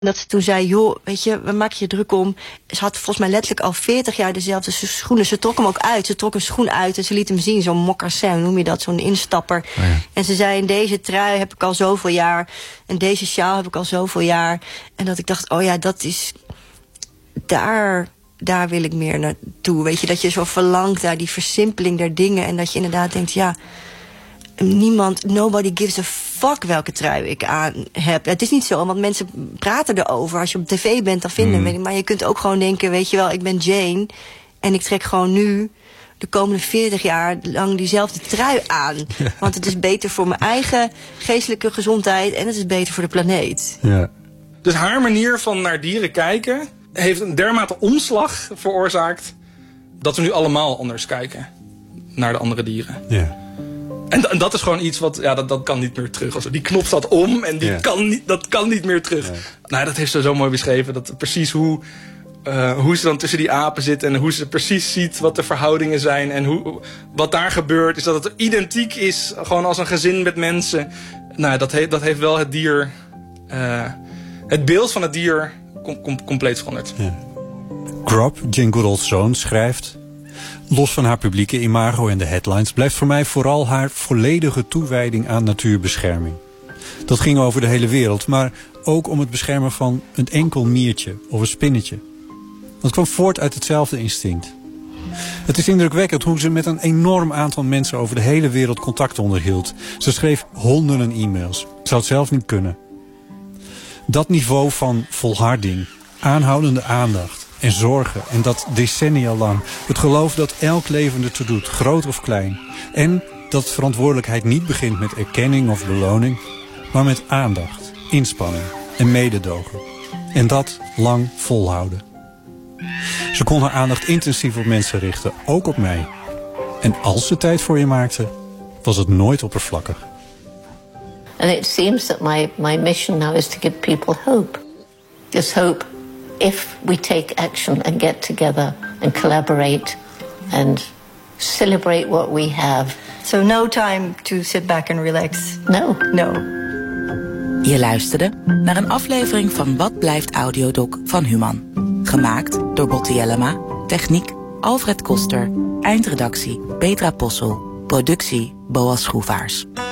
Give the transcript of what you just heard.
Dat ze toen zei, joh, weet je, we maken je druk om. Ze had volgens mij letterlijk al 40 jaar dezelfde schoenen. Ze trok hem ook uit. Ze trok een schoen uit en ze liet hem zien. Zo'n mocassin, noem je dat, zo'n instapper. Oh ja. En ze zei, in deze trui heb ik al zoveel jaar. En deze sjaal heb ik al zoveel jaar. En dat ik dacht, oh ja, dat is... Daar wil ik meer naartoe. Weet je, dat je zo verlangt naar die versimpeling der dingen. En dat je inderdaad denkt, ja... nobody gives a fuck welke trui ik aan heb. Het is niet zo, want mensen praten erover. Als je op tv bent, dan vinden we. Maar je kunt ook gewoon denken, weet je wel, ik ben Jane. En ik trek gewoon nu de komende 40 jaar lang diezelfde trui aan. Want het is beter voor mijn eigen geestelijke gezondheid. En het is beter voor de planeet. Ja. Dus haar manier van naar dieren kijken heeft een dermate omslag veroorzaakt dat we nu allemaal anders kijken naar de andere dieren. Ja. En dat is gewoon iets wat, ja, dat kan niet meer terug. Also, die knop staat om en dat kan niet meer terug. Ja. Nou, dat heeft ze zo mooi beschreven. Dat precies hoe ze dan tussen die apen zit en hoe ze precies ziet wat de verhoudingen zijn. En wat daar gebeurt is dat het identiek is, gewoon als een gezin met mensen. Nou, dat heeft wel het dier, het beeld van het dier compleet veranderd. Ja. Grob, Jane Goodall's zoon, schrijft: los van haar publieke imago en de headlines blijft voor mij vooral haar volledige toewijding aan natuurbescherming. Dat ging over de hele wereld, maar ook om het beschermen van een enkel miertje of een spinnetje. Dat kwam voort uit hetzelfde instinct. Het is indrukwekkend hoe ze met een enorm aantal mensen over de hele wereld contact onderhield. Ze schreef honderden e-mails. Ik zou het zelf niet kunnen. Dat niveau van volharding, aanhoudende aandacht en zorgen, en dat decennia lang. Het geloof dat elk leven ertoe doet, groot of klein. En dat verantwoordelijkheid niet begint met erkenning of beloning, maar met aandacht, inspanning en mededogen. En dat lang volhouden. Ze kon haar aandacht intensief op mensen richten, ook op mij. En als ze tijd voor je maakte, was het nooit oppervlakkig. And it seems that my mission now is to give people hope. There's hope if we take action and get together and collaborate and celebrate what we have. So no time to sit back and relax. No. Je luisterde naar een aflevering van Wat blijft Audiodoc van Human. Gemaakt door Botte Jellema, techniek Alfred Koster, eindredactie Petra Possel, productie Boas Schroevaars.